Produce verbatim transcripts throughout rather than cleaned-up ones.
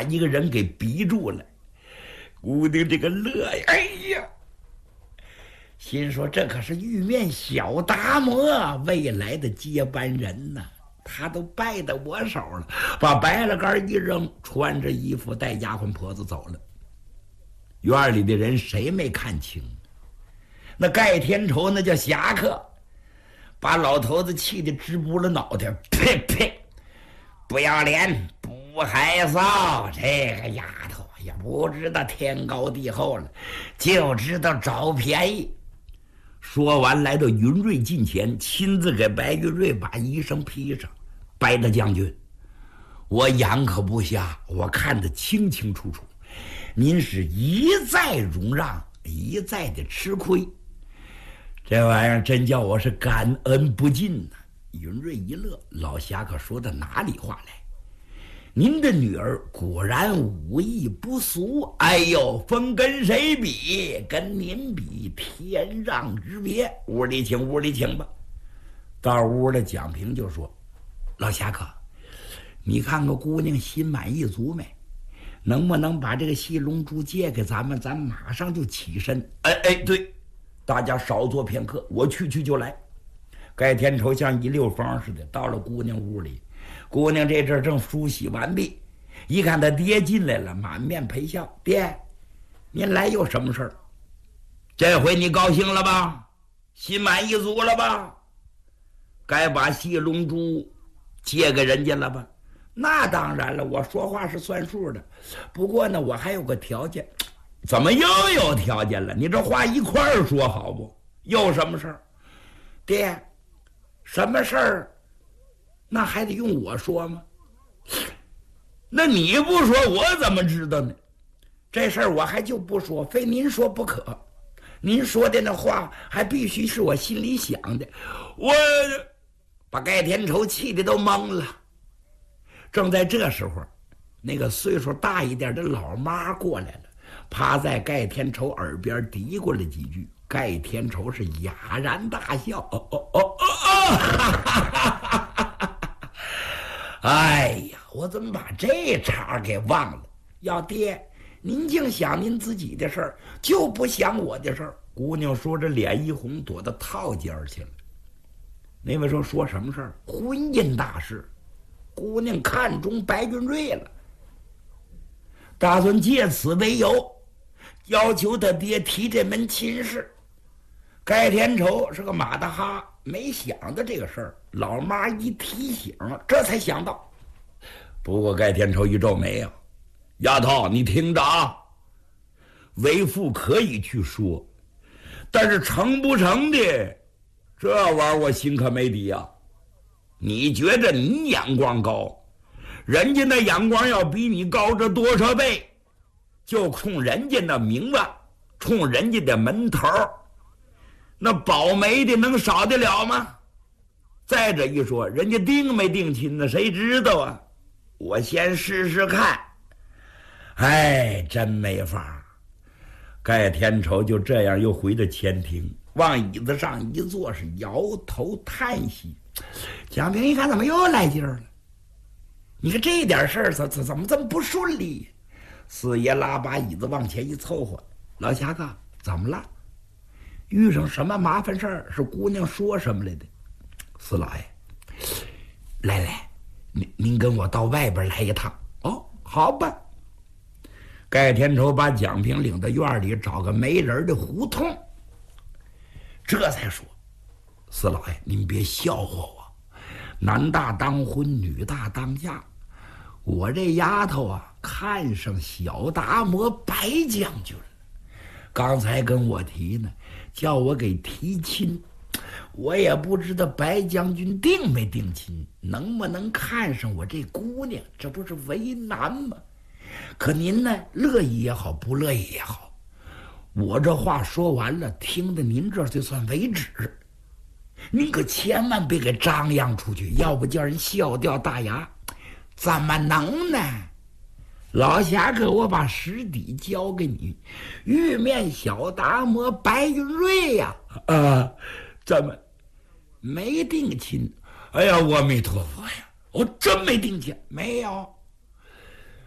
一个人给逼住了。姑娘这个乐呀，哎呀，心说这可是玉面小达摩未来的接班人呐、啊，他都拜到我手了。把白了杆一扔，穿着衣服带丫鬟婆子走了。院里的人谁没看清？那盖天仇那叫侠客，把老头子气得直拨了脑袋，呸呸！不要脸，不害臊！这个丫头也不知道天高地厚了，就知道找便宜。说完，来到云瑞近前，亲自给白云瑞把衣裳披上。白大将军，我眼可不瞎，我看得清清楚楚，您是一再容让，一再的吃亏，这玩意儿真叫我是感恩不尽呐、啊。云瑞一乐，老侠可说的哪里话来？您的女儿果然武艺不俗，哎呦，风跟谁比？跟您比，天壤之别。屋里请，屋里请吧。到屋了，蒋平就说：“老侠客，你看个姑娘心满意足没？能不能把这个细龙珠借给咱们？咱马上就起身。”哎哎，对，大家少坐片刻，我去去就来。盖天仇像一溜风似的到了姑娘屋里，姑娘这阵正梳洗完毕，一看他爹进来了，满面陪笑：“爹，您来有什么事儿？这回你高兴了吧？心满意足了吧？该把细龙珠借给人家了吧？”“那当然了，我说话是算数的。不过呢，我还有个条件。”“怎么又有条件了？你这话一块儿说好不？有什么事儿？”“爹，什么事儿？那还得用我说吗？那你不说，我怎么知道呢？这事儿我还就不说，非您说不可。您说的那话还必须是我心里想的。”我把盖天仇气得都懵了。正在这时候，那个岁数大一点的老妈过来了，趴在盖天仇耳边嘀咕了几句。盖天仇是哑然大笑：“哦哦哦哦哦！哈哈哈哈！哎呀，我怎么把这茬给忘了？要爹，您净想您自己的事儿，就不想我的事儿。”姑娘说着，脸一红，躲到套间去了。那位说：“说什么事儿？婚姻大事。姑娘看中白云瑞了，打算借此为由，要求他爹提这门亲事。”盖天仇是个马大哈，没想到这个事儿，老妈一提醒，这才想到。不过盖天仇一皱眉啊：“丫头，你听着啊，为父可以去说，但是成不成的，这玩意儿我心可没底啊。你觉着你眼光高，人家那眼光要比你高这多少倍？就冲人家那名望，冲人家的门头，那保媒的能少得了吗？再者一说，人家定没定亲呢，谁知道啊？我先试试看。哎，真没法。”盖天仇就这样又回到前庭，往椅子上一坐，是摇头叹息。蒋平一看，怎么又来劲儿了？你看这点事儿怎怎怎么这么不顺利？四爷拉把椅子往前一凑合：“老侠客，怎么了？遇上什么麻烦事儿？是姑娘说什么来的？”“四老爷，来来，您您跟我到外边来一趟。”“哦，好吧。”盖天仇把蒋平领到院里，找个没人的胡同，这才说：“四老爷，您别笑话我，男大当婚，女大当嫁。我这丫头啊，看上小达摩白将军了，刚才跟我提呢，叫我给提亲。我也不知道白将军定没定亲，能不能看上我这姑娘，这不是为难吗？可您呢，乐意也好，不乐意也好，我这话说完了，听得您这就算为止。您可千万别给张扬出去，要不叫人笑掉大牙。怎么能呢？老侠客，我把实底交给你，玉面小达摩白云瑞呀！啊，怎么没定亲？哎呀，阿弥陀佛呀！我真没定亲，没有。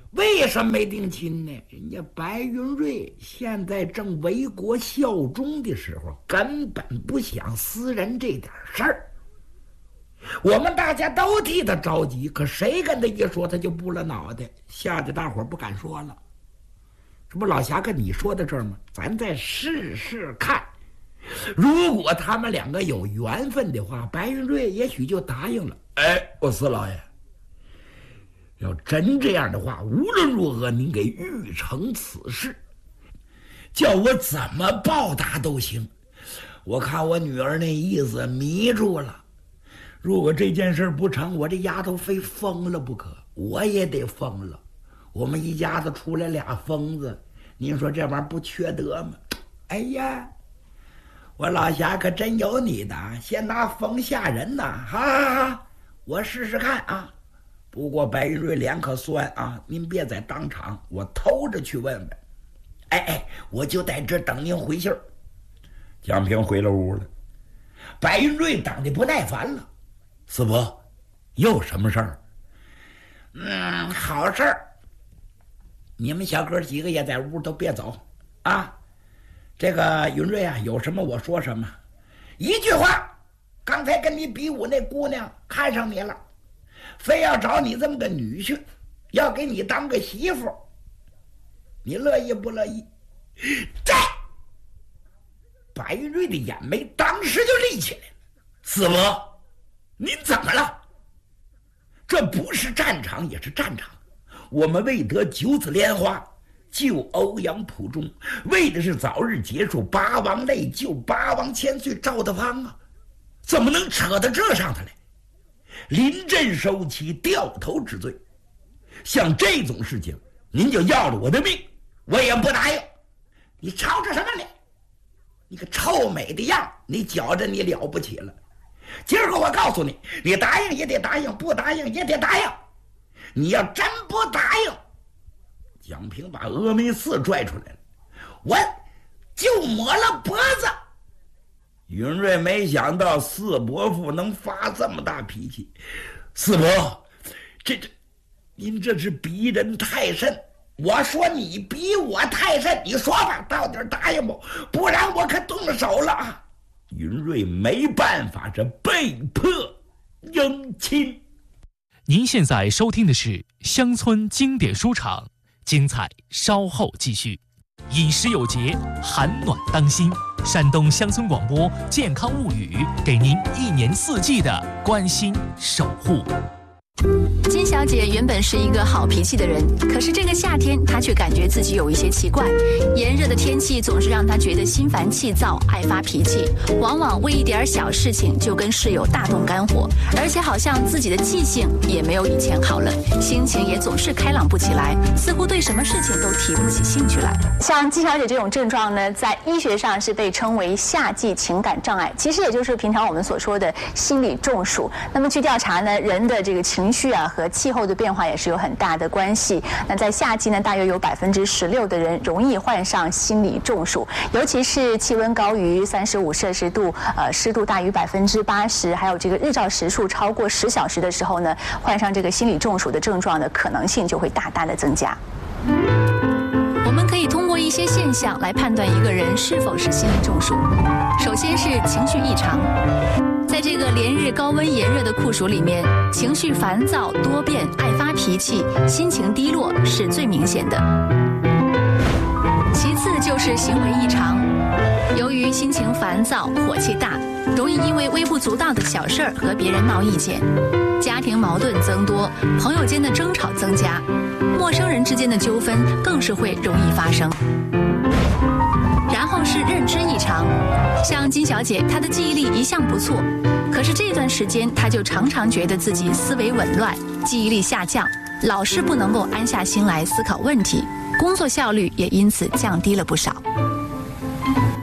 为什么没定亲呢？人家白云瑞现在正为国效忠的时候，根本不想私人这点事儿。我们大家都替他着急，可谁跟他一说，他就不了脑袋，吓得大伙儿不敢说了。这不老侠跟你说到这儿吗？咱再试试看，如果他们两个有缘分的话，白云瑞也许就答应了。哎，我四老爷，要真这样的话，无论如何您给玉成此事，叫我怎么报答都行。我看我女儿那意思迷住了，如果这件事不成，我这丫头非疯了不可，我也得疯了。我们一家子出来俩疯子，您说这玩意儿不缺德吗？哎呀，我老侠可真有你的，先拿疯吓人呐！哈哈哈，我试试看啊。不过白云瑞脸可酸啊，您别在当场，我偷着去问问。哎哎，我就在这等您回信儿。蒋平回了屋了，白云瑞等得不耐烦了。四伯，又什么事儿？嗯，好事儿。你们小哥几个也在屋，都别走啊！这个云瑞啊，有什么我说什么，一句话。刚才跟你比武那姑娘看上你了，非要找你这么个女婿，要给你当个媳妇，你乐意不乐意？这白云瑞的眼眉当时就立起来了。四伯，您怎么了？这不是战场也是战场，我们为得九子莲花，救欧阳普忠，为的是早日结束八王内救八王千岁赵德芳啊，怎么能扯到这上头来？临阵收起掉头之罪，像这种事情您就要了我的命，我也不答应。你吵着什么呢？你个臭美的样，你觉着你了不起了。今儿个我告诉你，你答应也得答应，不答应也得答应。你要真不答应，蒋平把峨眉四拽出来了，我就抹了脖子。云瑞没想到四伯父能发这么大脾气。四伯，这这您这是逼人太甚。我说你逼我太甚，你说吧，到底答应不？不然我可动了手了啊！云瑞没办法，这被迫应亲。 您现在收听的是乡村经典书场，精彩稍后继续。饮食有节，寒暖当心。山东乡村广播健康物语，给您一年四季的关心守护。 金小姐原本是一个好脾气的人，可是这个夏天她却感觉自己有一些奇怪。炎热的天气总是让她觉得心烦气躁，爱发脾气，往往为一点小事情就跟室友大动肝火，而且好像自己的记性也没有以前好了，心情也总是开朗不起来，似乎对什么事情都提不起兴趣来。像金小姐这种症状呢，在医学上是被称为夏季情感障碍，其实也就是平常我们所说的心理中暑。那么据调查呢，人的这个情绪啊和气候的变化也是有很大的关系。那在夏季呢，大约有百分之十六的人容易患上心理中暑，尤其是气温高于三十五摄氏度，呃，湿度大于百分之八十，还有这个日照时数超过十小时的时候呢，患上这个心理中暑的症状的可能性就会大大的增加。我们可以通过一些现象来判断一个人是否是心理中暑。首先是情绪异常。在这个连日高温炎热的酷暑里面，情绪烦躁、多变、爱发脾气、心情低落是最明显的。其次就是行为异常，由于心情烦躁、火气大，容易因为微不足道的小事儿和别人闹意见，家庭矛盾增多，朋友间的争吵增加，陌生人之间的纠纷更是会容易发生。然后是认知异常，像金小姐，她的记忆力一向不错，可是这段时间她就常常觉得自己思维紊乱，记忆力下降，老是不能够安下心来思考问题，工作效率也因此降低了不少。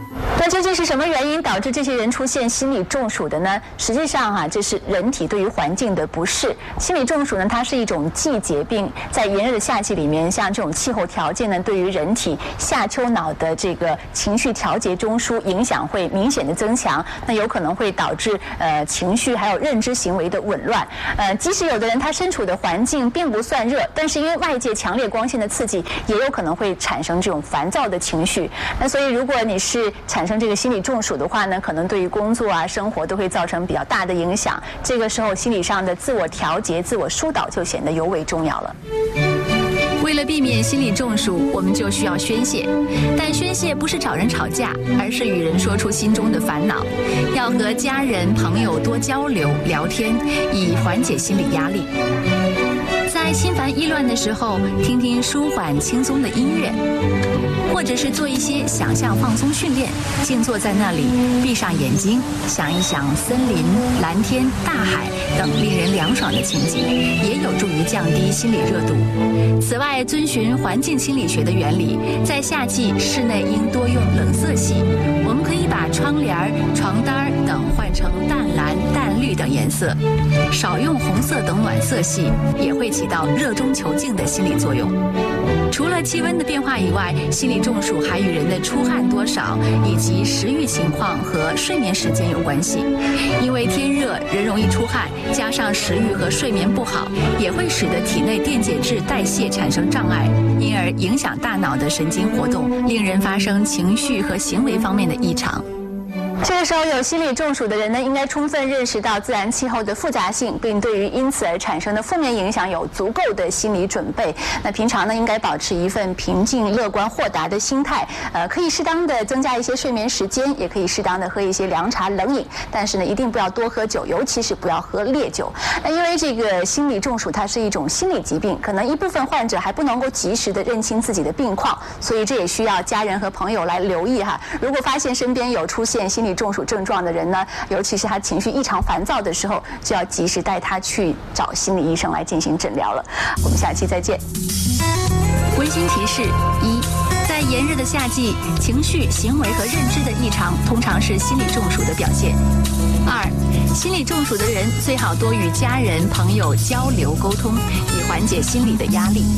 那究竟是什么原因导致这些人出现心理中暑的呢？实际上哈、啊，这是人体对于环境的不适。心理中暑呢，它是一种季节病，在炎热的夏季里面，像这种气候条件呢，对于人体下丘脑的这个情绪调节中枢影响会明显的增强，那有可能会导致呃情绪还有认知行为的紊乱。呃，即使有的人他身处的环境并不算热，但是因为外界强烈光线的刺激，也有可能会产生这种烦躁的情绪。那所以如果你是产生这个心理中暑的话呢，可能对于工作啊、生活都会造成比较大的影响。这个时候，心理上的自我调节、自我疏导就显得尤为重要了。为了避免心理中暑，我们就需要宣泄。但宣泄不是找人吵架，而是与人说出心中的烦恼。要和家人、朋友多交流、聊天，以缓解心理压力。在心烦意乱的时候，听听舒缓轻松的音乐，或者是做一些想象放松训练，静坐在那里，闭上眼睛，想一想森林、蓝天、大海等令人凉爽的情景，也有助于降低心理热度。此外，遵循环境心理学的原理，在夏季室内应多用冷色系。我们可以把窗帘、床单等换成淡蓝、淡绿等颜色，少用红色等暖色系，也会起到热中求静的心理作用。除了气温的变化以外，心理中暑还与人的出汗多少以及食欲情况和睡眠时间有关系。因为天热，人容易出汗，加上食欲和睡眠不好，也会使得体内电解质代谢产生障碍，因而影响大脑的神经活动，令人发生情绪和行为方面的异常。这个时候，有心理中暑的人呢，应该充分认识到自然气候的复杂性，并对于因此而产生的负面影响有足够的心理准备。那平常呢，应该保持一份平静、乐观、豁达的心态。呃，可以适当的增加一些睡眠时间，也可以适当的喝一些凉茶、冷饮。但是呢，一定不要多喝酒，尤其是不要喝烈酒。那因为这个心理中暑它是一种心理疾病，可能一部分患者还不能够及时的认清自己的病况，所以这也需要家人和朋友来留意哈。如果发现身边有出现心理中暑症状的人呢，尤其是他情绪异常烦躁的时候，就要及时带他去找心理医生来进行诊疗了。我们下期再见。温馨提示：一，在炎热的夏季，情绪、行为和认知的异常通常是心理中暑的表现。二，心理中暑的人最好多与家人、朋友交流沟通，以缓解心理的压力。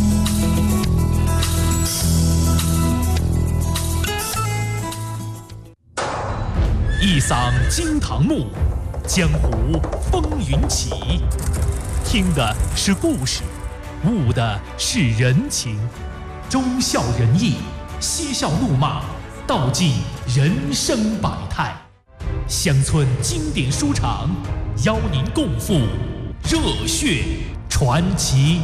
一嗓惊堂木，江湖风云起。听的是故事，悟的是人情。忠孝仁义，嬉笑怒骂，道尽人生百态。乡村经典书场，邀您共赴热血传奇。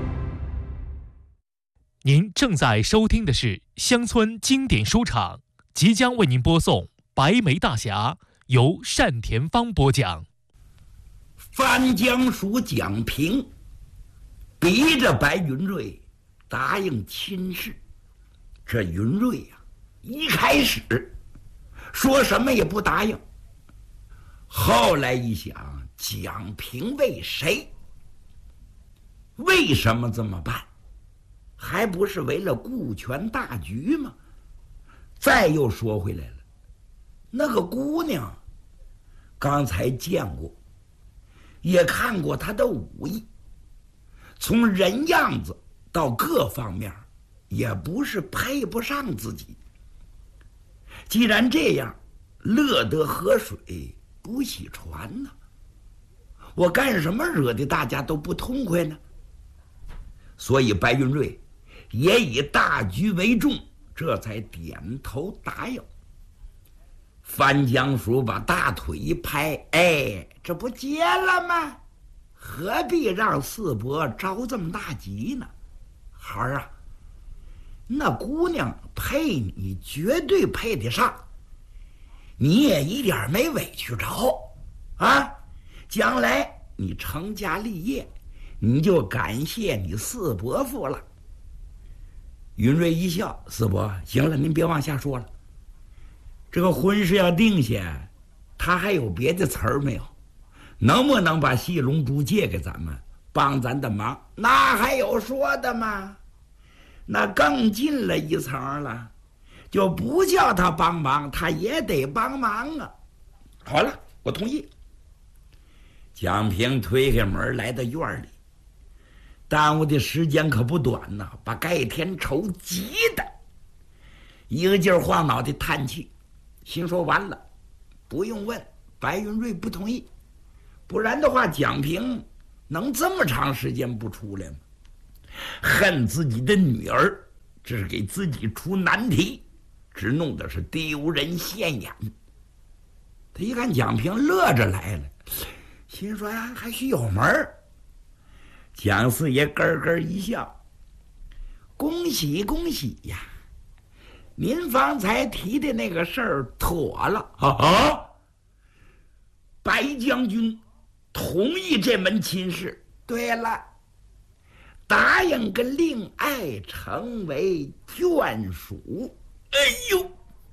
您正在收听的是乡村经典书场，即将为您播送白眉大侠，由单田芳播讲。 番江署蒋平逼着白云瑞答应亲事。这云瑞呀、啊，一开始说什么也不答应，后来一想，蒋平为谁？为什么这么办？还不是为了顾全大局吗？再又说回来了，那个姑娘刚才见过，也看过她的武艺，从人样子到各方面也不是配不上自己。既然这样，乐得河水不洗船呢，我干什么惹得大家都不痛快呢？所以白云瑞也以大局为重，这才点头答应。范江叔把大腿一拍，哎，这不结了吗？何必让四伯着这么大急呢？孩儿啊，那姑娘配你绝对配得上，你也一点没委屈着啊！将来你成家立业，你就感谢你四伯父了。云瑞一笑，四伯，行了，您别往下说了。这个婚事要定下，他还有别的词儿没有？能不能把细龙珠借给咱们，帮咱的忙？那还有说的吗？那更进了一层了。 就不叫他帮忙，他也得帮忙啊。好了，我同意。蒋平推开门来到院里，耽误的时间可不短呐，把盖天仇急的一个劲儿晃脑袋叹气，心说完了，不用问，白云瑞不同意，不然的话蒋平能这么长时间不出来吗？恨自己的女儿，这是给自己出难题，只弄得是丢人现眼。他一看蒋平乐着来了，心说呀，还许有门儿。蒋四爷咯咯一笑，恭喜恭喜呀，您方才提的那个事儿妥了啊！白将军同意这门亲事。对了，答应跟令爱成为眷属。哎呦，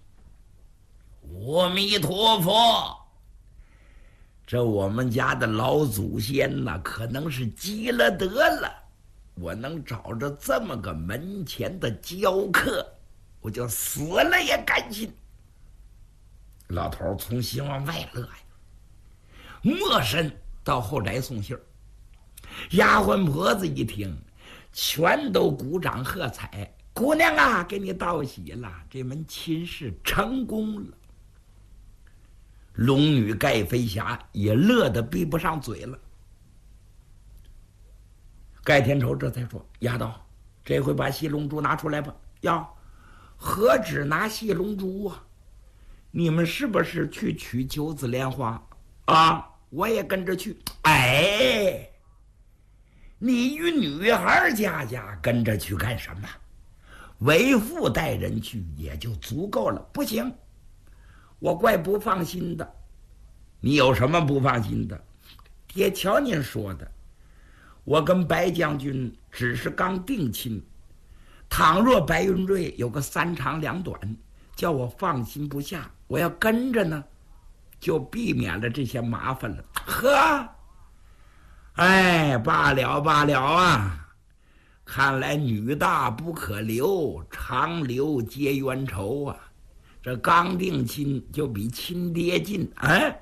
阿弥陀佛！这我们家的老祖先呐，可能是积了德了，我能找着这么个门前的娇客，我就死了也甘心。老头从心往外乐呀，没身到后宅送信儿。丫鬟婆子一听，全都鼓掌喝彩。姑娘啊，给你道喜了，这门亲事成功了。龙女盖飞霞也乐得闭不上嘴了。盖天仇这才说：“丫头，这回把戏龙珠拿出来吧。”呀，何止拿戏龙珠啊？你们是不是去取九子莲花啊？我也跟着去。哎，你与女孩家家跟着去干什么？为父带人去也就足够了。不行，我怪不放心的。你有什么不放心的？爹瞧您说的，我跟白将军只是刚定亲，倘若白云瑞有个三长两短，叫我放心不下，我要跟着呢，就避免了这些麻烦了。呵，哎，罢了罢了啊！看来女大不可留，长留皆冤仇啊！这刚定亲就比亲爹近，哎。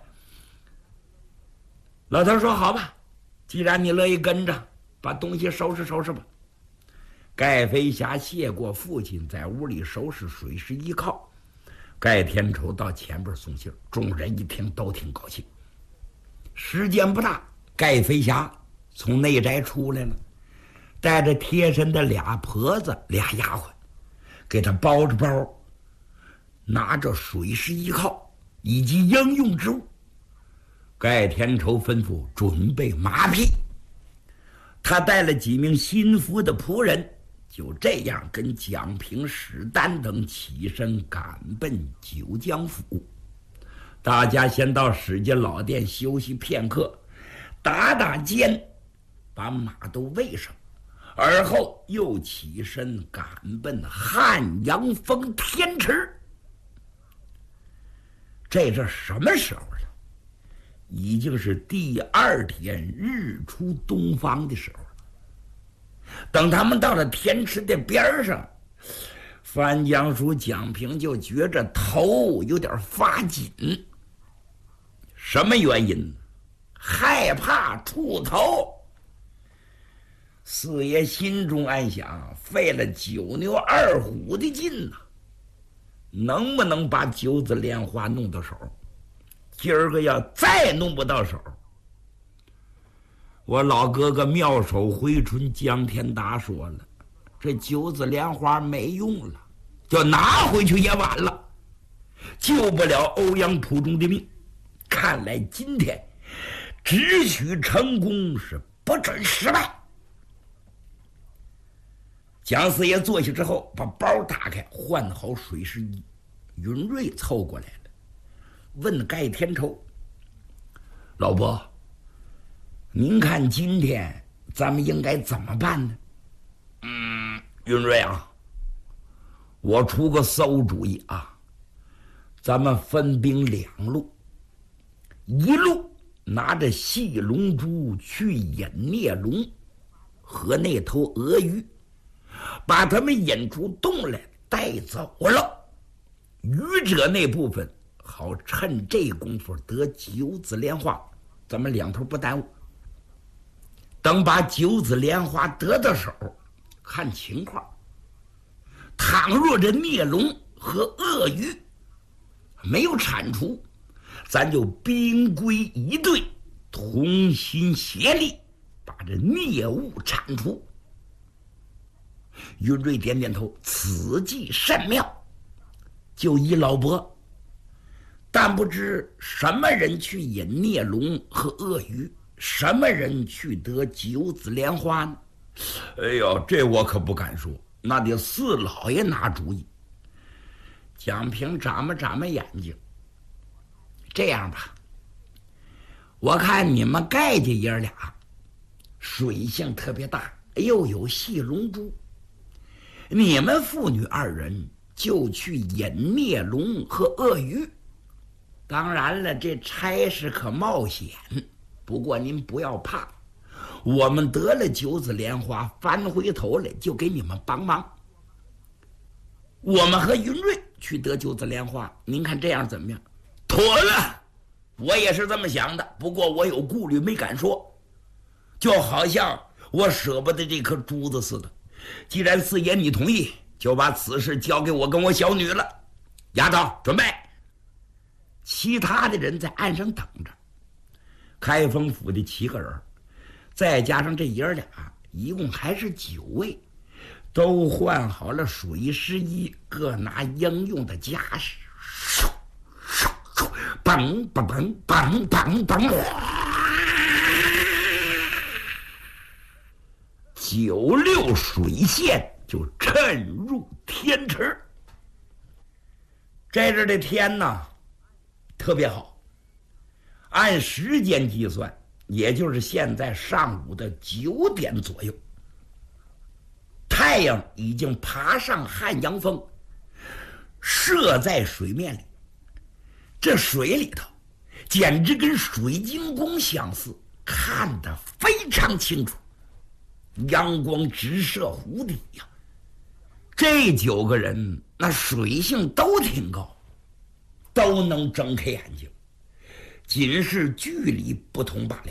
老头说：“好吧，既然你乐意跟着，把东西收拾收拾吧。”盖飞霞谢过父亲，在屋里收拾水势依靠。盖天仇到前边送信，众人一听都挺高兴。时间不大，盖飞霞从内宅出来了，带着贴身的俩婆子俩丫鬟，给他包着包，拿着水势依靠以及应用之物。盖天仇吩咐准备马匹，他带了几名心腹的仆人，就这样跟蒋平、史丹等起身赶奔九江府。大家先到史家老店休息片刻，打打尖，把马都喂上，而后又起身赶奔汉阳峰天池。这是什么时候了？已经是第二天日出东方的时候了。等他们到了天池的边上，范江叔蒋平就觉着头有点发紧。什么原因？害怕触头。四爷心中暗想，费了九牛二虎的劲呐、啊，能不能把九子莲花弄到手？今儿个要再弄不到手，我老哥哥妙手回春江天达说了，这九子莲花没用了，就拿回去也晚了，救不了欧阳普中的命。看来今天只许成功，是不准失败。蒋四爷坐下之后，把包打开，换好水湿衣。云瑞凑过来了，问盖天仇：“老伯，您看今天咱们应该怎么办呢？”嗯，云瑞啊，我出个馊主意啊，咱们分兵两路，一路拿着细龙珠去引孽龙和那头鳄鱼，把他们引出洞来带走了， 愚者那部分好趁这功夫得九子莲花，咱们两头不耽误。等把九子莲花得到手，看情况。倘若这孽龙和鳄鱼没有铲除，咱就兵归一队，同心协力把这孽物铲除。云瑞点点头，此计甚妙，就依老伯。但不知什么人去引孽龙和鳄鱼，什么人去得九子莲花呢？哎呦，这我可不敢说，那得四老爷拿主意。蒋平眨巴眨巴眼睛，这样吧，我看你们盖家爷俩水性特别大，又有细龙珠，你们父女二人就去引孽龙和鳄鱼。当然了，这差事可冒险，不过您不要怕，我们得了九子莲花，翻回头来就给你们帮忙。我们和云瑞去得九子莲花，您看这样怎么样？妥了，我也是这么想的，不过我有顾虑没敢说，就好像我舍不得这颗珠子似的。既然四爷你同意，就把此事交给我跟我小女了。丫头准备。其他的人在岸上等着。开封府的七个人，再加上这爷俩，一共还是九位，都换好了水师衣，各拿应用的家什，嗖嗖嗖，嘣嘣嘣嘣嘣嘣，九六水线就沉入天池。这阵的天呢特别好，按时间计算，也就是现在上午的九点左右，太阳已经爬上汉阳峰，射在水面里。这水里头简直跟水晶宫相似，看得非常清楚，阳光直射湖底呀。这九个人那水性都挺高，都能睁开眼睛，仅是距离不同罢了。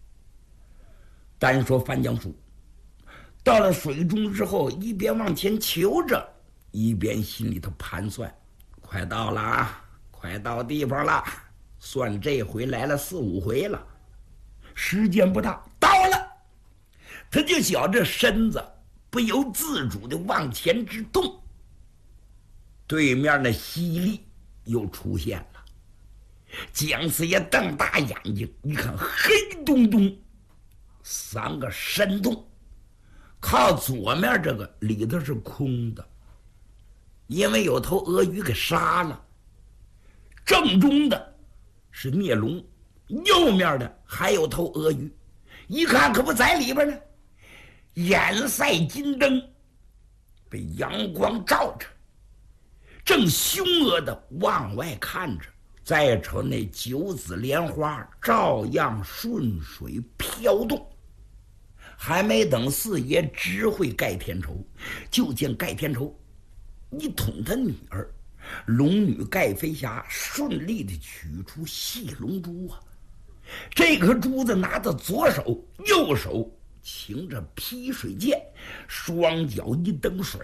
单说范江叔到了水中之后，一边往前求着，一边心里头盘算，快到了啊，快到地方了，算这回来了四五回了，时间不大，到了。他就觉着身子不由自主地往前直动，对面那犀利又出现了。蒋四爷瞪大眼睛一看，黑咚咚三个深洞，靠左面这个里头是空的，因为有头鳄鱼给杀了。正中的是孽龙，右面的还有头鳄鱼，一看可不在里边呢，眼赛金灯，被阳光照着，正凶恶的往外看着。再瞅那九子莲花照样顺水飘动。还没等四爷知会盖天仇，就见盖天仇一捅他女儿龙女盖飞霞，顺利的取出细龙珠啊！这颗珠子拿到左手，右手擎着劈水剑，双脚一蹬水，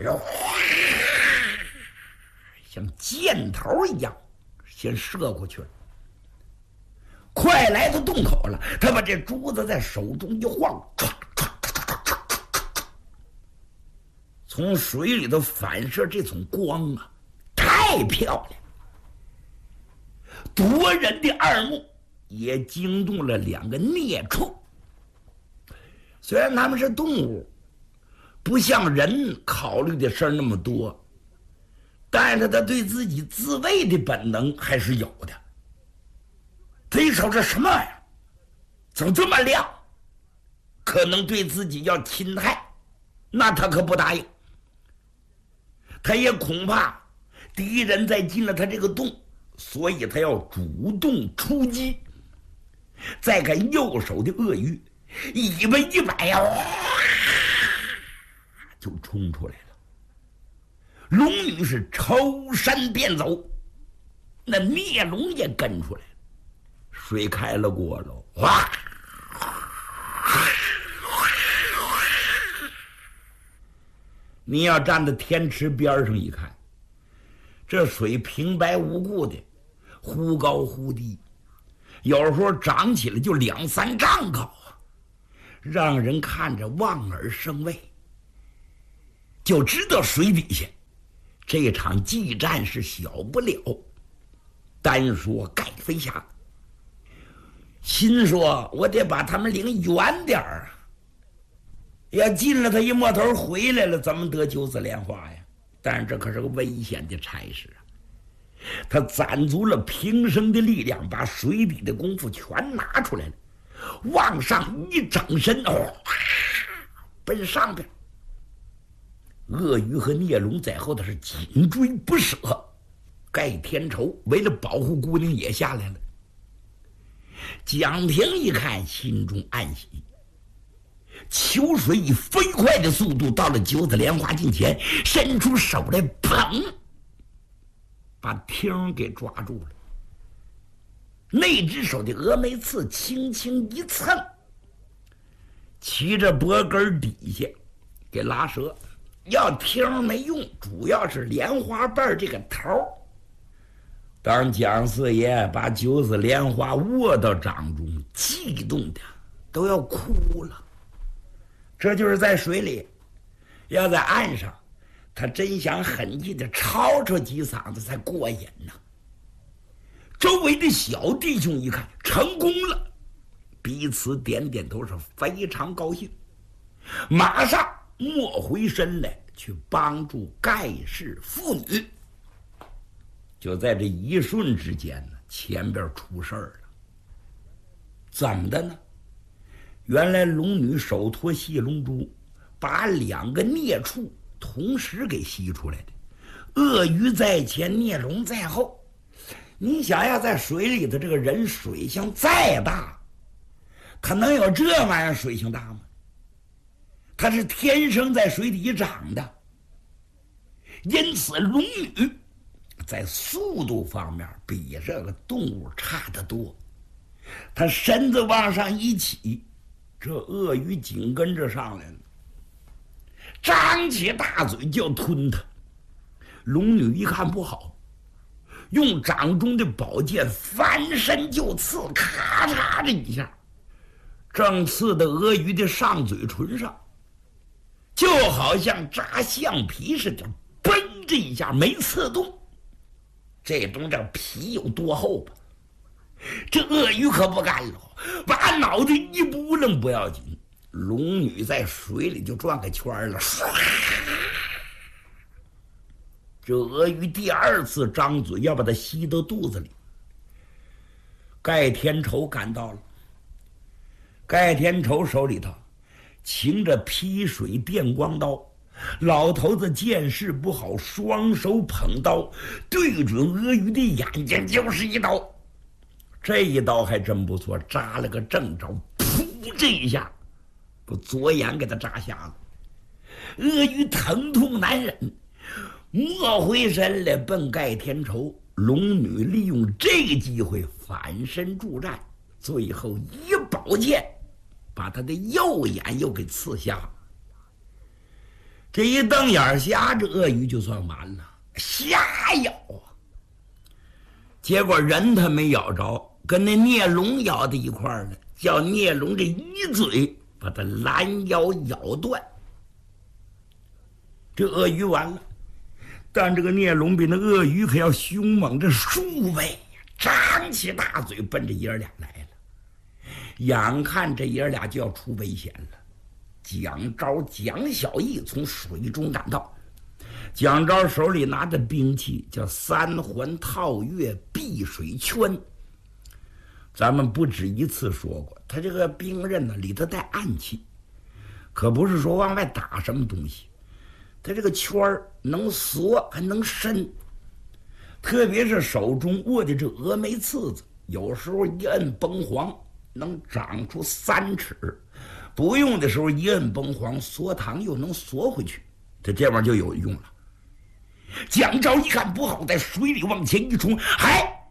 像箭头一样先射过去了。快来到洞口了，他把这珠子在手中一晃，唰唰唰唰唰，从水里头反射这种光啊，太漂亮，夺人的二目，也惊动了两个孽畜。虽然他们是动物，不像人考虑的事儿那么多，但是他对自己自卫的本能还是有的。他一瞅这什么玩意儿，怎么这么亮，可能对自己要侵害，那他可不答应。他也恐怕敌人再进了他这个洞，所以他要主动出击。再看右手的鳄鱼，尾巴一摆呀，就冲出来了。龙女是抽身便走， 那孽龙也跟出来了，水开了锅喽，哗！你要站在天池边上一看，这水平白无故的，忽高忽低，有时候涨起来就两三丈高啊，让人看着望而生畏，就知道水底下这场激战是小不了。单说盖飞侠心说，我得把他们领远点儿啊，要进了他一摸头回来了，怎么得九子莲花呀？但是这可是个危险的差事啊！他攒足了平生的力量，把水底的功夫全拿出来了，往上一整身，哦，奔上边。鳄鱼和孽龙在后头是紧追不舍，盖天仇为了保护姑娘也下来了。蒋平一看，心中暗喜。秋水以飞快的速度到了九子莲花近前，伸出手来，砰，把听给抓住了。那只手的峨眉刺轻轻一蹭，骑着脖根底下给拉折。要听没用，主要是莲花瓣这个头。当蒋四爷把九子莲花握到掌中，激动的都要哭了。这就是在水里，要在岸上，他真想狠劲的吵吵几嗓子才过瘾呢。周围的小弟兄一看成功了，彼此点点头，是非常高兴，马上没回身来去帮助盖氏妇女。就在这一瞬之间呢，前边出事儿了。怎么的呢？原来龙女手托细龙珠，把两个孽畜同时给吸出来的。鳄鱼在前，孽龙在后。你想要在水里的这个人水性再大，他能有这玩意儿水性大吗？他是天生在水底长的，因此龙女在速度方面比这个动物差得多。他身子往上一起，这鳄鱼紧跟着上来了，张起大嘴就要吞它。龙女一看不好，用掌中的宝剑翻身就刺，咔嚓这一下，正刺到鳄鱼的上嘴唇上，就好像扎橡皮似的，嘣这一下没刺动。这东西皮有多厚吧？这鳄鱼可不干了，把脑袋一扑棱不要紧，龙女在水里就转个圈了，唰！这鳄鱼第二次张嘴要把它吸到肚子里。盖天仇赶到了，盖天仇手里头擎着劈水电光刀，老头子见势不好，双手捧刀对准鳄鱼的眼睛就是一刀。这一刀还真不错，扎了个正着，噗这一下把左眼给他扎瞎了。鳄鱼疼痛难忍，没回身来奔盖天仇。龙女利用这个机会反身助战，最后一宝剑把他的右眼又给刺瞎。这一瞪眼瞎，这鳄鱼就算完了，瞎咬啊！结果人他没咬着，跟那孽龙咬在一块儿了，叫孽龙这一嘴把他拦腰咬断。这鳄鱼完了，但这个孽龙比那鳄鱼可要凶猛这数倍，张起大嘴奔着爷儿俩来了。眼看这爷儿俩就要出危险了，蒋昭、蒋小义从水中赶到。蒋昭手里拿着兵器，叫三环套月避水圈。咱们不止一次说过，他这个兵刃呢里头带暗器，可不是说往外打什么东西。他这个圈儿能缩还能伸，特别是手中握的这峨眉刺子，有时候一摁崩黄能长出三尺，不用的时候一摁崩黄缩堂又能缩回去，这这玩意儿就有用了。蒋昭一看不好，在水里往前一冲，嗨，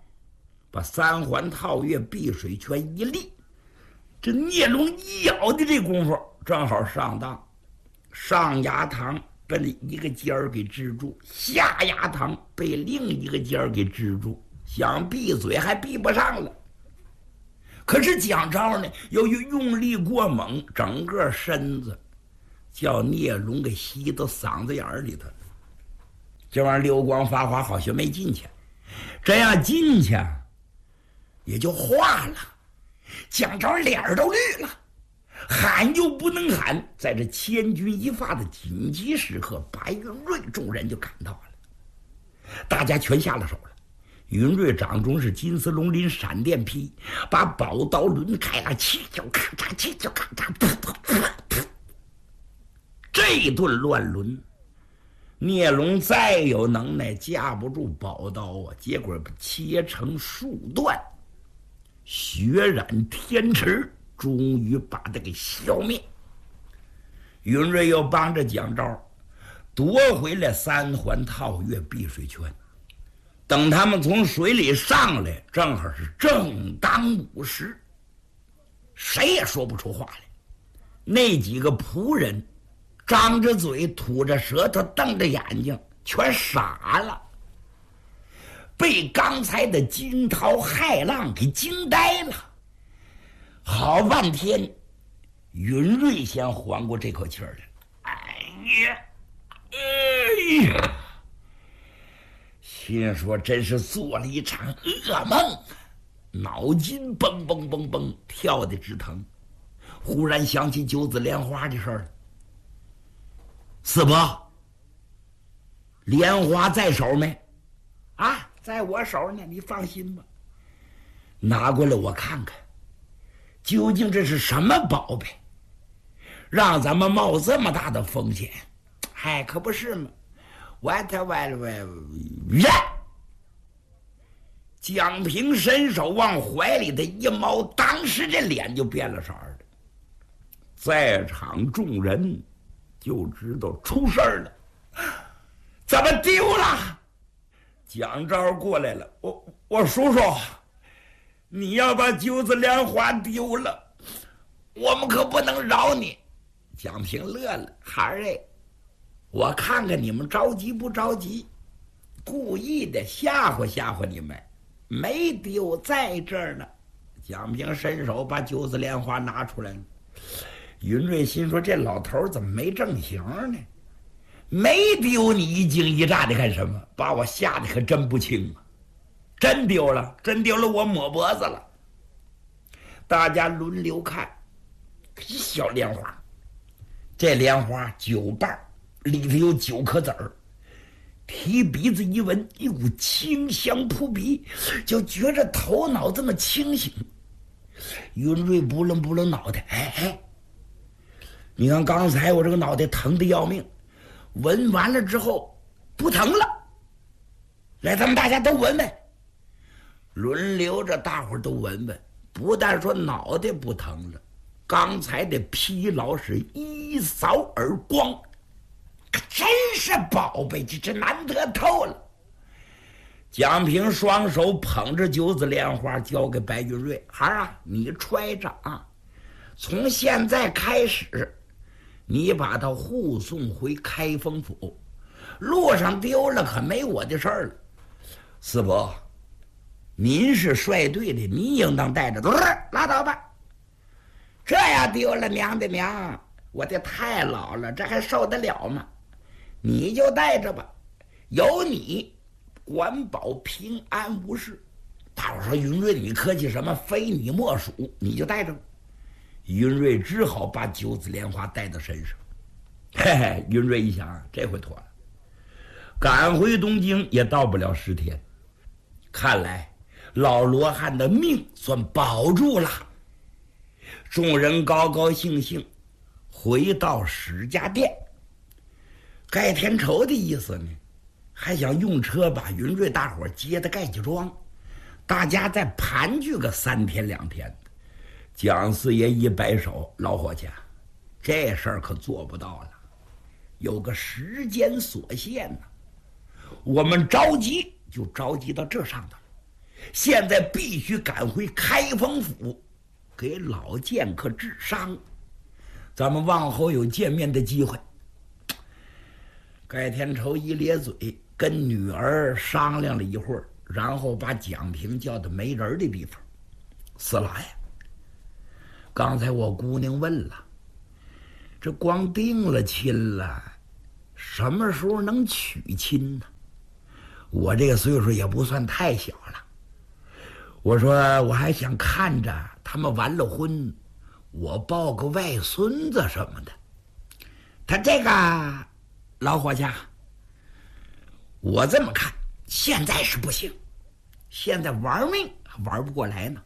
把三环套月碧水泉一立，这聂龙一咬的这功夫正好上当，上牙膛被一个尖儿给支住，下牙膛被另一个尖儿给支住，想闭嘴还闭不上了。可是蒋昭呢，由于用力过猛，整个身子叫聂龙给吸到嗓子眼里头，这玩意儿流光发花，好像没进去，这样进去也就化了。蒋昭脸儿都绿了，喊又不能喊，在这千钧一发的紧急时刻，白云瑞众人就赶到了，大家全下了手了。云瑞掌中是金丝龙鳞闪电劈，把宝刀抡开了，气就咔嚓，气就咔嚓，噗噗噗噗，这顿乱抡，聂龙再有能耐架不住宝刀啊，结果切成数段，血染天池，终于把他给消灭。云瑞又帮着蒋昭夺回了三环套月碧水泉。等他们从水里上来，正好是正当午时，谁也说不出话来。那几个仆人张着嘴，吐着舌头，瞪着眼睛，全傻了，被刚才的惊涛骇浪给惊呆了。好半天，云瑞先缓过这口气儿来。哎呀，哎呀！心说真是做了一场噩梦，脑筋蹦蹦蹦蹦跳得直疼。忽然想起九子莲花的事儿了。四伯，莲花在手没？啊，在我手呢，你放心吧。拿过来我看看，究竟这是什么宝贝，让咱们冒这么大的风险？嗨，可不是嘛。歪他歪了歪了，呀！蒋平伸手往怀里的一猫，当时这脸就变了色儿了。在场众人就知道出事儿了，怎么丢了？蒋昭过来了，我我叔叔，你要把九子莲花丢了，我们可不能饶你。蒋平乐了，孩儿哎。我看看你们着急不着急，故意的吓唬吓唬你们，没丢，在这儿呢。蒋平伸手把九子莲花拿出来了。云瑞心说：“这老头怎么没正形呢？没丢，你一惊一乍的干什么？把我吓得可真不轻啊！真丢了，真丢了，我抹脖子了。”大家轮流看，一小莲花，这莲花九瓣，里头有九颗籽儿，提鼻子一闻，一股清香扑鼻，就觉着头脑这么清醒。云瑞不楞不楞脑袋，哎哎，你看刚才我这个脑袋疼得要命，闻完了之后不疼了。来，咱们大家都闻闻，轮流着大伙儿都闻闻，不但说脑袋不疼了，刚才的疲劳是一扫而光。真是宝贝，这这难得透了。蒋平双手捧着九子莲花交给白云瑞，孩儿啊，你揣着啊，从现在开始你把它护送回开封府，路上丢了可没我的事儿了。四伯，您是率队的，您应当带着，走，拉倒吧。这要丢了，娘的娘，我的太老了，这还受得了吗？你就带着吧，有你管保平安无事。大伙说：“云瑞，你客气什么？非你莫属，你就带着吧。”云瑞只好把九子莲花带到身上。嘿嘿，云瑞一想，这回妥了，赶回东京也到不了十天，看来老罗汉的命算保住了。众人高高兴兴回到史家店。盖天仇的意思呢，还想用车把云瑞大伙接到盖家庄，大家再盘踞个三天两天的。蒋四爷一摆手：“老伙计，这事儿可做不到了，有个时间所限呢。我们着急就着急到这上头了， 现在必须赶回开封府，给老剑客治伤，咱们往后有见面的机会。盖天仇一咧嘴，跟女儿商量了一会儿，然后把蒋平叫到没人的地方。四老爷，刚才我姑娘问了，这光定了亲了，什么时候能娶亲呢？我这个岁数也不算太小了，我说我还想看着他们完了婚，我抱个外孙子什么的。他这个老伙计，我这么看，现在是不行，现在玩命玩不过来呢。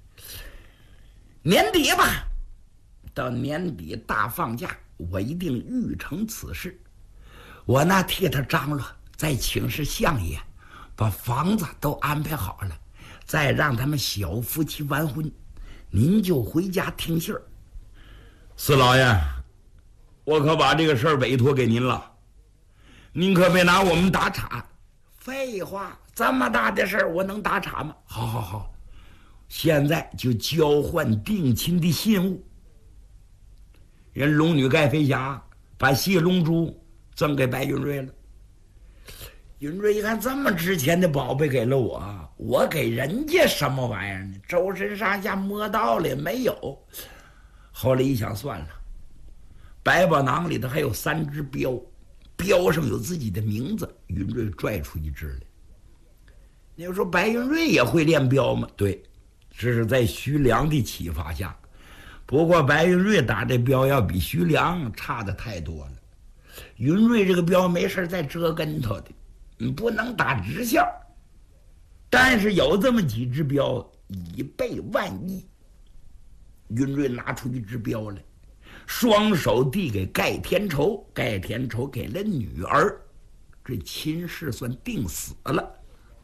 年底吧，到年底大放假，我一定预成此事。我呢替他张罗，再请示相爷，把房子都安排好了，再让他们小夫妻完婚，您就回家听信儿。四老爷，我可把这个事儿委托给您了，您可别拿我们打岔。废话，这么大的事儿我能打岔吗？好好好，现在就交换定亲的信物。人龙女盖飞霞把谢龙珠赠给白云瑞了。云瑞一看这么值钱的宝贝给了我，我给人家什么玩意儿呢？周身上下摸到了也没有。后来一想，算了，百宝囊里头还有三只镖，镖上有自己的名字。云瑞拽出一只来。你说白云瑞也会练镖吗？对，这是在徐良的启发下。不过白云瑞打这镖要比徐良差的太多了。云瑞这个镖没事再折跟头的，你不能打直线，但是有这么几只镖以备万一。云瑞拿出一只镖来，双手递给盖天仇，盖天仇给了女儿，这亲事算定死了。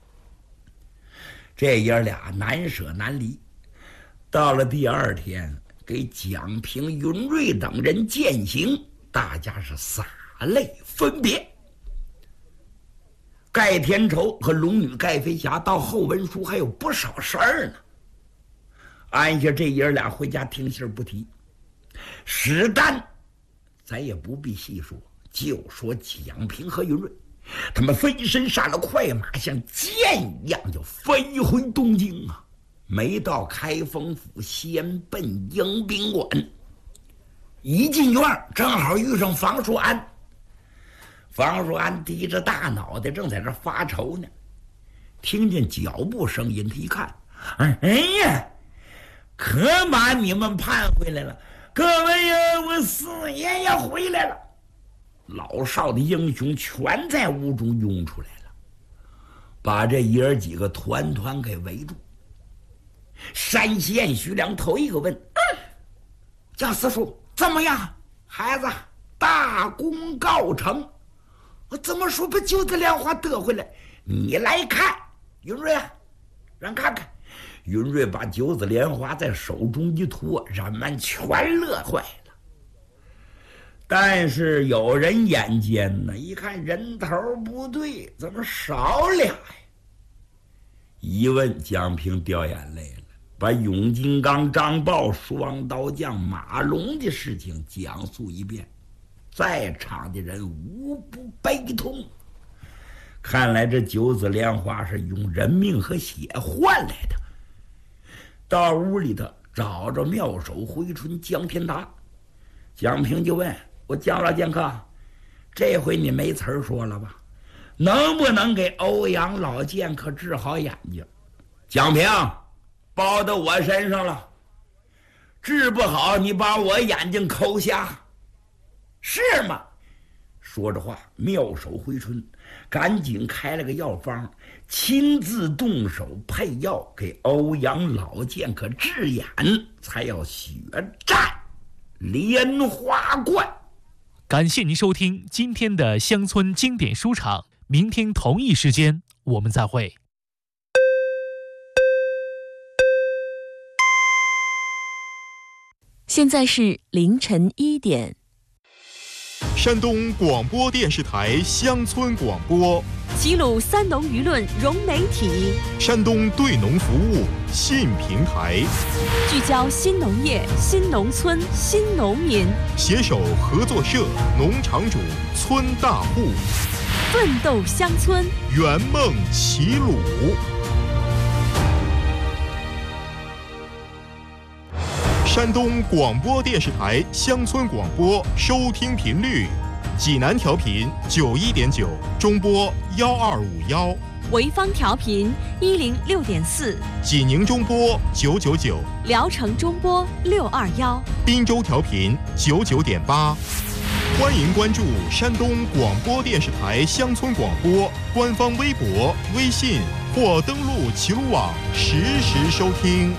这爷俩难舍难离。到了第二天，给蒋平、云瑞等人饯行，大家是洒泪分别。盖天仇和龙女盖飞霞到后文书还有不少事儿呢，按下这爷俩回家听信不提。史丹咱也不必细说，就说蒋平和云瑞，他们飞身上了快马，像箭一样就飞回东京啊！没到开封府，先奔迎宾馆。一进院，正好遇上房叔安。房叔安低着大脑袋，正在这发愁呢。听见脚步声音，他一看，哎呀，可把你们盼回来了！各位呀，我四爷也回来了！老少的英雄全在屋中涌出来了，把这爷儿几个团团给围住。山西燕徐良头一个问：“嗯，蒋四叔怎么样？孩子大功告成。我怎么说把九子莲花得回来？你来看，云瑞啊，让看看。”云瑞把九子莲花在手中一托，人们全乐坏了。但是有人眼尖呢，一看人头不对，怎么少俩呀？一问，蒋平掉眼泪了，把永金刚、张豹、双刀将马龙的事情讲述一遍，在场的人无不悲痛。看来这九子莲花是用人命和血换来的。到屋里头找着妙手回春江天达，蒋平就问我：“蒋老剑客，这回你没词儿说了吧？能不能给欧阳老剑客治好眼睛？”蒋平，包到我身上了，治不好你把我眼睛抠瞎，是吗？说着话，妙手回春赶紧开了个药方，亲自动手配药给欧阳老剑客治眼，才要血战莲花观。 感谢您收听今天的乡村经典书场，明天同一时间我们再会。 现在是凌晨一点。 山东广播电视台乡村广播， 齐鲁三农舆论融媒体， 山东对农服务信平台， 聚焦新农业、新农村、新农民， 携手合作社、农场主、村大户， 奋斗乡村， 圆梦齐鲁。山东广播电视台乡村广播收听频率：济南调频九一点九，中波幺二五幺； 潍坊调频一零六点四， 济宁中波九九九， 聊城中波六二幺， 滨州调频九九点八。欢迎关注山东广播电视台乡村广播官方微博、微信，或登录齐鲁网实时收听。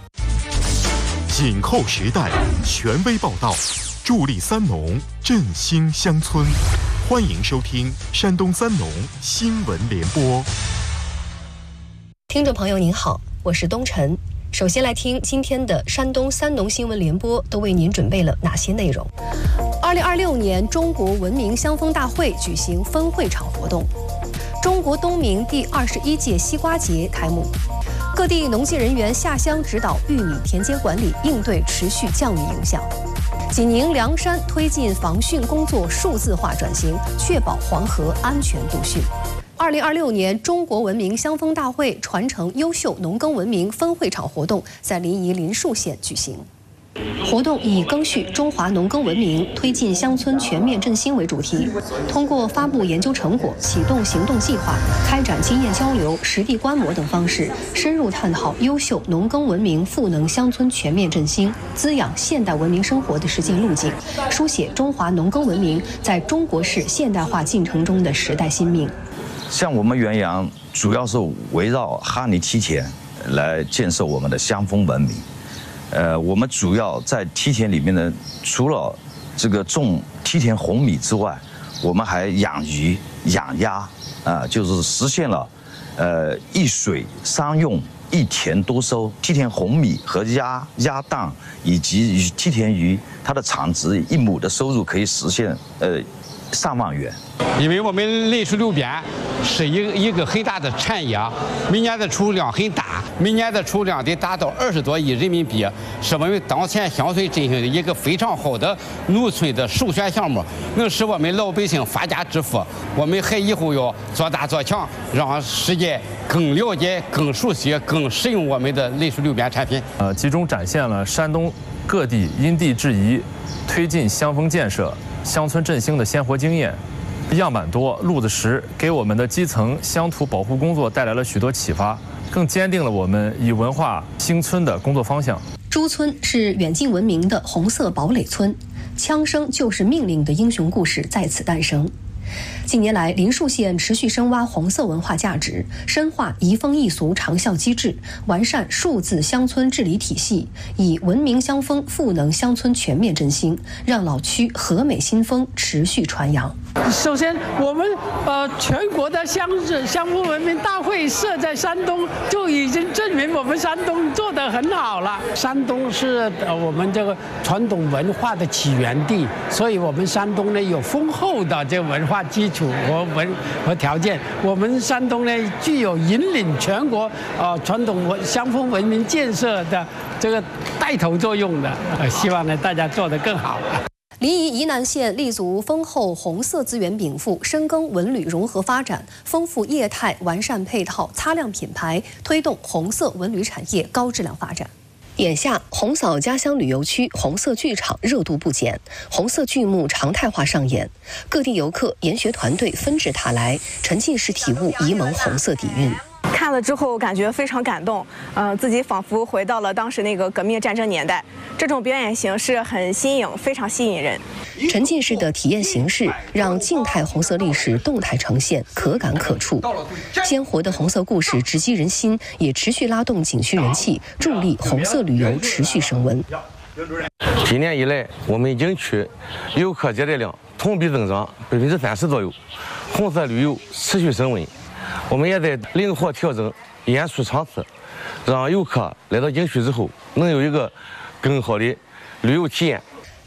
紧扣时代，权威报道，助力三农，振兴乡村。欢迎收听山东三农新闻联播。 听众朋友您好，我是东晨。首先来听今天的山东三农新闻联播都为您准备了哪些内容。二零二六年中国文明乡风大会举行分会场活动，中国冬明第二十一届西瓜节开幕。各地农技人员下乡指导玉米田间管理，应对持续降雨影响。济宁、凉山推进防汛工作数字化转型，确保黄河安全度汛。二零二六年中国文明乡风大会传承优秀农耕文明分会场活动在临沂林树县举行。活动以赓续中华农耕文明，推进乡村全面振兴为主题，通过发布研究成果、启动行动计划、开展经验交流、实地观摩等方式，深入探讨优秀农耕文明赋能乡村全面振兴、滋养现代文明生活的实践路径，书写中华农耕文明在中国式现代化进程中的时代新命。 像我们原阳主要是围绕哈尼梯田来建设我们的乡风文明。呃，我们主要在梯田里面呢，除了这个种梯田红米之外，我们还养鱼、养鸭，啊、呃，就是实现了，呃，一水三用、一田多收。梯田红米和鸭鸭蛋以及梯田鱼，它的产值一亩的收入可以实现呃上万元。 因为我们内属六边是一个一个很大的产业，每年的出入量很大，每年的出入量得达到二十多亿人民币，是我们当前乡村振兴的一个非常好的农村的首选项目，能使我们老百姓发家致富。我们还以后要做大做强，让世界更了解、更熟悉、更使用我们的内属六边产品。 呃，集中展现了山东各地因地制宜推进乡风建设、乡村振兴的鲜活经验。样板多，路子实，给我们的基层乡土保护工作带来了许多启发，更坚定了我们以文化兴村的工作方向。 朱村是远近闻名的红色堡垒村，枪声就是命令的英雄故事在此诞生。近年来，林树县持续深挖红色文化价值，深化移风易俗长效机制，完善数字乡村治理体系，以文明乡风赋能乡村全面振兴，让老区和美新风持续传扬。 首先，我们呃全国的乡乡风文明大会设在山东，就已经证明我们山东做得很好了。山东是呃我们这个传统文化的起源地，所以我们山东呢有丰厚的这个文化基础和文和条件。我们山东呢具有引领全国呃传统文乡风文明建设的这个带头作用的。呃，希望呢大家做得更好。 临沂沂南县立足丰厚红色资源禀赋，深耕文旅融合发展，丰富业态，完善配套，擦亮品牌，推动红色文旅产业高质量发展。眼下，红嫂家乡旅游区红色剧场热度不减，红色剧目常态化上演，各地游客、研学团队纷至沓来，沉浸式体悟沂蒙红色底蕴。 看了之后感觉非常感动，呃，自己仿佛回到了当时那个革命战争年代。这种表演形式很新颖，非常吸引人。 沉浸式的体验形式让静态红色历史动态呈现，可感可触。鲜活的红色故事直击人心，也持续拉动景区人气，助力红色旅游持续升温。 今年以来，我们景区游客接待量同比增长百分之三十左右，红色旅游持续升温。我们也在灵活调整演出场次，让游客来到景区之后能有一个更好的旅游体验。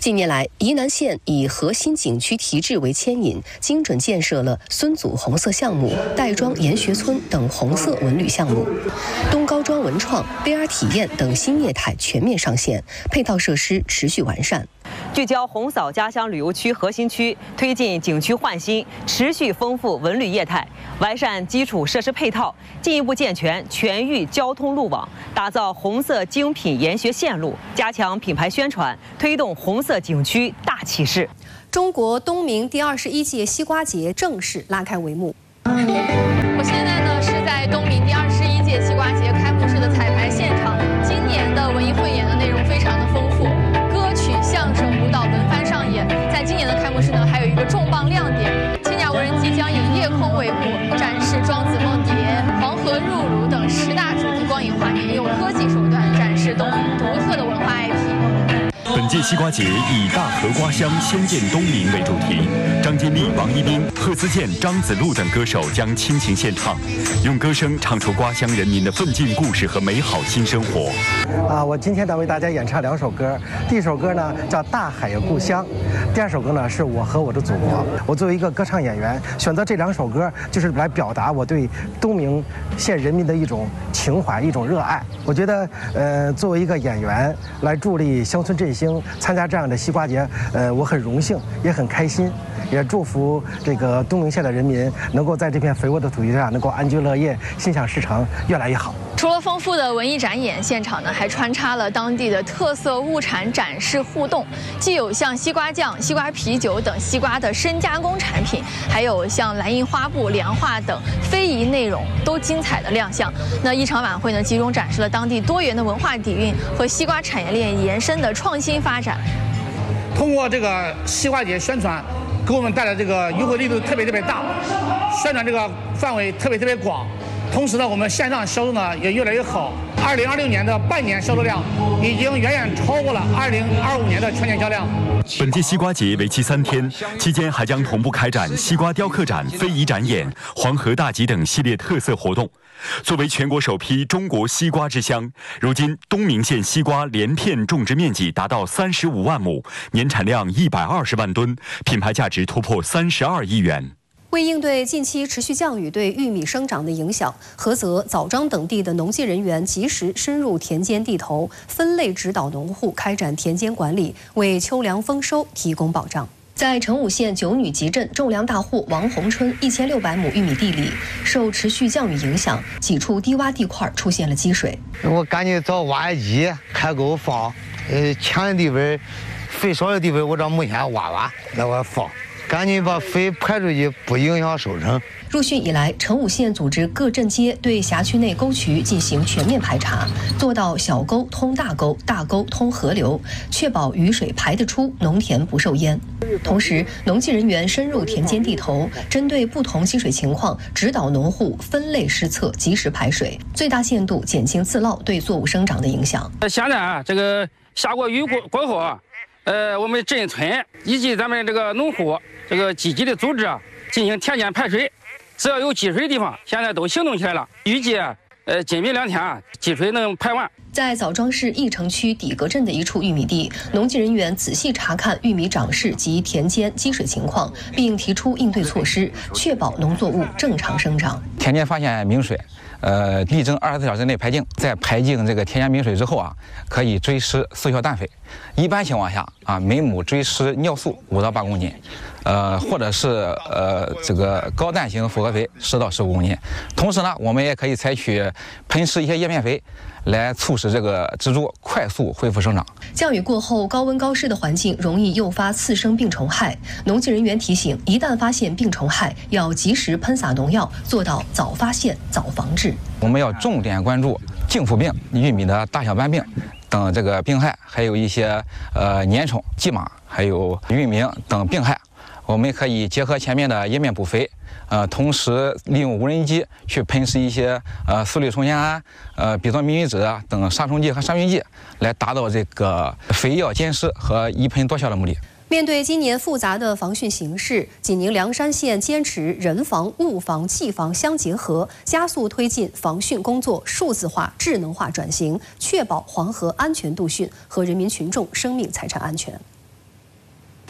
近年来，沂南县以核心景区提质为牵引，精准建设了孙祖红色项目、戴庄研学村等红色文旅项目，东高庄文创、V R 体验等新业态全面上线，配套设施持续完善。 聚焦红扫家乡旅游区核心区，推进景区焕新，持续丰富文旅业态，完善基础设施配套，进一步健全全域交通路网，打造红色精品研学线路，加强品牌宣传，推动红色景区大起势。 中国东明第二十一届西瓜节正式拉开帷幕。 我现在呢是在东明第二十一届西瓜节开幕式的彩排现场，今年的文艺汇演的内容非常的丰富。相声、舞蹈轮番上演，在今年的开幕式呢，还有一个重磅亮点，千家无人机将以夜空为幕，展示庄子梦蝶、黄河入儒等十大主题光影画面，用科技手段展示东明独特的文化 I P。 本届西瓜节以“大河瓜香，先见东明”为主题，张金丽、王一冰、贺思健、张子路等歌手将倾情献唱，用歌声唱出瓜乡人民的奋进故事和美好新生活。 啊，我今天呢为大家演唱两首歌，第一首歌呢叫《大海呀故乡》，第二首歌呢是我和我的祖国。我作为一个歌唱演员，选择这两首歌就是来表达我对东明县人民的一种情怀、一种热爱。我觉得，呃，作为一个演员来助力乡村振兴，参加这样的西瓜节，呃，我很荣幸，也很开心，也祝福这个东明县的人民能够在这片肥沃的土地上能够安居乐业，心想事成，越来越好。 除了丰富的文艺展演，现场呢还穿插了当地的特色物产展示互动，既有像西瓜酱、西瓜啤酒等西瓜的深加工产品，还有像蓝印花布、凉画等非遗内容都精彩的亮相。那一场晚会呢，集中展示了当地多元的文化底蕴和西瓜产业链延伸的创新发展。 通过这个西瓜节宣传，给我们带来这个优惠力度特别特别大，宣传这个范围特别特别广。同时呢，我们线上销售呢也越来越好。二零二六年的半年销售量已经远远超过了二零二五年的全年销量。 本届西瓜节为期三天，期间还将同步开展西瓜雕刻展、非遗展演、黄河大集等系列特色活动。作为全国首批中国西瓜之乡，如今东明县西瓜连片种植面积达到三十五万亩，年产量一百二十万吨，品牌价值突破三十二亿元。 为应对近期持续降雨对玉米生长的影响，菏泽、枣庄等地的农技人员及时深入田间地头，分类指导农户开展田间管理，为秋粮丰收提供保障。在成武县九女集镇种粮大户王洪春一千六百亩玉米地里，受持续降雨影响，几处低洼地块出现了积水。 我赶紧找挖掘机开沟放，呃，强的地方、肥少的地方，我找木线挖挖，那我放。赶紧把肥排出去，不影响收成。 入汛以来，成武县组织各镇街对辖区内沟渠进行全面排查，做到小沟通大沟、大沟通河流，确保雨水排得出，农田不受淹。同时，农技人员深入田间地头，针对不同积水情况，指导农户分类施测，及时排水，最大限度减轻自涝对作物生长的影响。 现在啊，这个下过雨过过后啊，呃，我们镇村以及咱们这个农户。这个积极的组织啊，进行田间排水，只要有积水的地方，现在都行动起来了。预计呃今明两天啊，积水能排完。 在枣庄市义城区底格镇的一处玉米地，农技人员仔细查看玉米长势及田间积水情况，并提出应对措施，确保农作物正常生长。 田间发现明水，呃，力争二十四小时内排净。在排净这个田间明水之后啊，可以追施速效氮肥。一般情况下啊，每亩追施尿素五到八公斤，呃，或者是呃这个高氮型复合肥十到十五公斤。同时呢，我们也可以采取喷施一些叶片肥，来促使这个植株快速恢复生长。 降雨过后，高温高湿的环境容易诱发次生病虫害。农技人员提醒，一旦发现病虫害，要及时喷洒农药，做到早发现、早防治。 我们要重点关注茎腐病、玉米的大小斑病等这个病害，还有一些呃粘虫、蓟马，还有玉米等病害。我们可以结合前面的叶面补肥，呃，同时利用无人机去喷施一些呃速氯嗉酰胺、呃吡唑明鱼酯等杀虫剂和杀菌剂，来达到这个肥药兼施和一喷多效的目的。 面对今年复杂的防汛形势，济宁凉山县坚持人防、物防、技防相结合，加速推进防汛工作数字化、智能化转型，确保黄河安全渡汛和人民群众生命财产安全。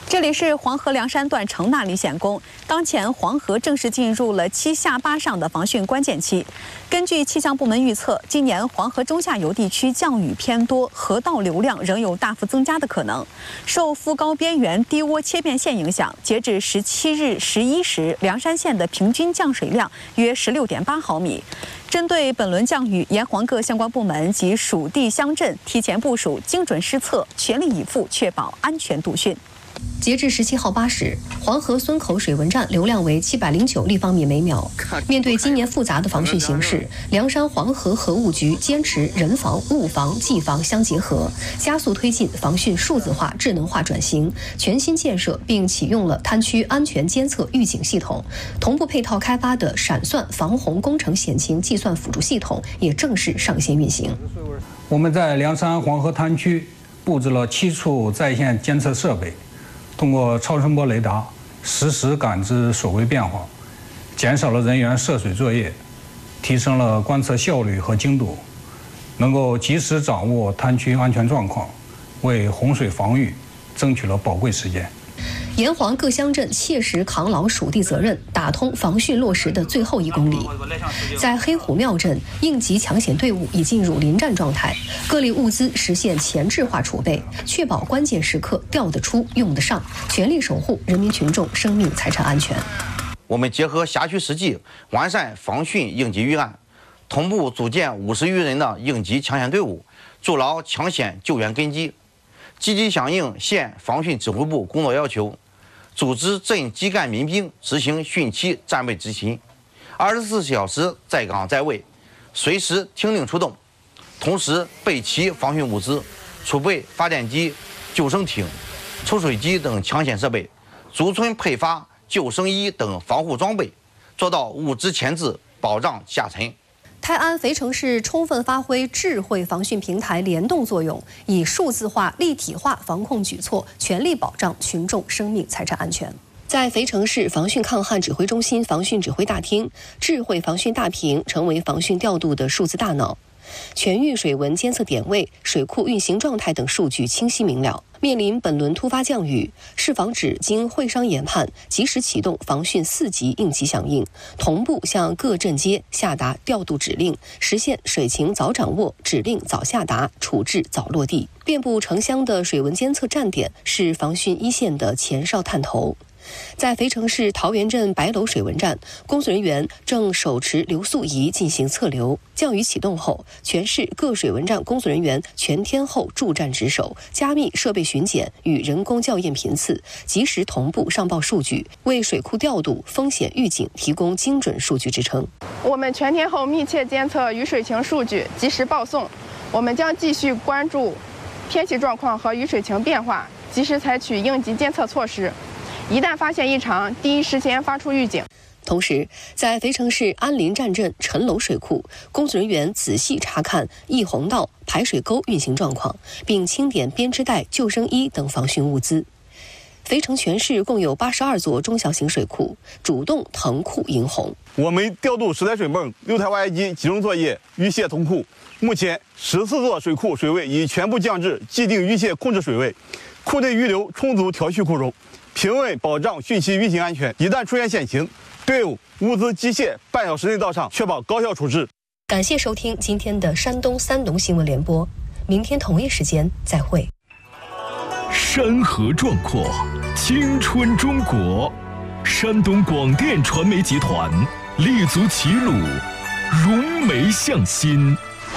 这里是黄河梁山段城纳里险宫。当前黄河正式进入了七下八上的防汛关键期。根据气象部门预测，今年黄河中下游地区降雨偏多，河道流量仍有大幅增加的可能。受副高边缘低涡切变线影响，截至十七日十一时，梁山县的平均降水量约十六点八毫米。针对本轮降雨，沿黄各相关部门及属地乡镇提前部署、精准施策，全力以赴确保安全度汛。 截至十七号八时，黄河孙口水文站流量为七百零九立方米每秒。面对今年复杂的防汛形势，梁山黄河河务局坚持人防、物防、技防相结合，加速推进防汛数字化、智能化转型，全新建设并启用了滩区安全监测预警系统，同步配套开发的闪算防洪工程险情计算辅助系统也正式上线运行。 我们在梁山黄河滩区布置了七处在线监测设备。通过超声波雷达实时感知水位变化，减少了人员涉水作业，提升了观测效率和精度，能够及时掌握滩区安全状况，为洪水防御争取了宝贵时间。 沿黄各乡镇切实扛牢属地责任，打通防汛落实的最后一公里。在黑虎庙镇，应急抢险队伍已进入临战状态，各类物资实现前置化储备，确保关键时刻调得出、用得上，全力守护人民群众生命财产安全。 我们结合辖区实际，完善防汛应急预案，同步组建五十余人的应急抢险队伍，筑牢抢险救援根基，积极响应县防汛指挥部工作要求。组织镇基干民兵执行汛期战备执勤，二十四小时在岗在位，随时听令出动。同时备齐防汛物资，储备发电机、救生艇、抽水机等抢险设备，逐村配发救生衣等防护装备，做到物资前置，保障下沉。 泰安肥城市充分发挥智慧防汛平台联动作用，以数字化、立体化防控举措，全力保障群众生命财产安全。在肥城市防汛抗旱指挥中心防汛指挥大厅，智慧防汛大屏成为防汛调度的数字大脑。全域水文监测点位、水库运行状态等数据清晰明了。面临本轮突发降雨，市防指经会商研判，及时启动防汛四级应急响应，同步向各镇街下达调度指令，实现水情早掌握、指令早下达、处置早落地。遍布城乡的水文监测站点是防汛一线的前哨探头。在肥城市桃源镇白楼水文站，工作人员正手持流速仪进行测流。降雨启动后，全市各水文站工作人员全天候驻站值守，加密设备巡检与人工校验频次，及时同步上报数据，为水库调度、风险预警提供精准数据支撑。 我们全天候密切监测雨水情数据，及时报送。我们将继续关注天气状况和雨水情变化，及时采取应急监测措施。一旦发现异常，第一时间发出预警。 同时，在肥城市安林站镇陈楼水库，工作人员仔细查看溢洪道、排水沟运行状况，并清点编织袋、救生衣等防汛物资。肥城全市共有八十二座中小型水库，主动腾库迎洪。 我们调度十台水泵、六台挖掘机集中作业，淤泄通库。目前，十四座水库水位已全部降至既定淤泄控制水位，库内余流充足调蓄库容。平稳保障汛期运行安全，一旦出现险情，队伍、物资、机械半小时内到场，确保高效处置。 感谢收听今天的山东三农新闻联播，明天同一时间再会。 山河壮阔，青春中国，山东广电传媒集团立足齐鲁，融媒向心，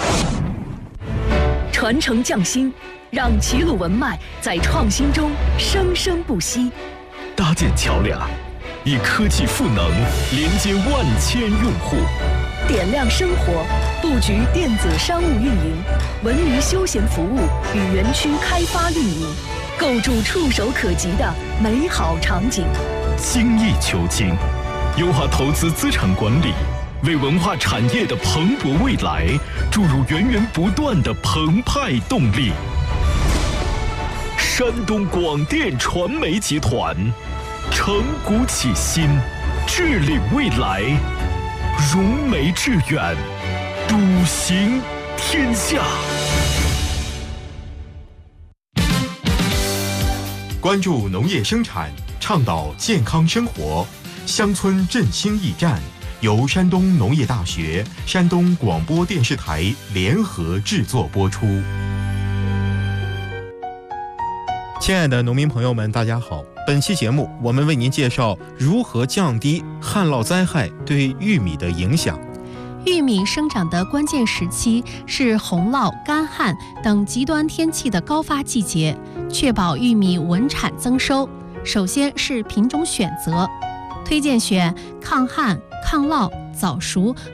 传承匠心。让齐鲁文脉在创新中生生不息， 搭建桥梁，以科技赋能连接万千用户， 点亮生活，布局电子商务运营、文娱休闲服务与园区开发运营，构筑触手可及的美好场景。 精益求精，优化投资资产管理，为文化产业的蓬勃未来注入源源不断的澎湃动力。山东广电传媒集团，承古启新，致力未来，融媒致远，笃行天下。 关注农业生产，倡导健康生活。乡村振兴驿站由山东农业大学、山东广播电视台联合制作播出。 亲爱的农民朋友们，大家好！本期节目，我们为您介绍如何降低旱涝灾害对玉米的影响。 玉米生长的关键时期是洪涝、干旱等极端天气的高发季节，确保玉米稳产增收。首先是品种选择，推荐选抗旱、抗涝、早熟、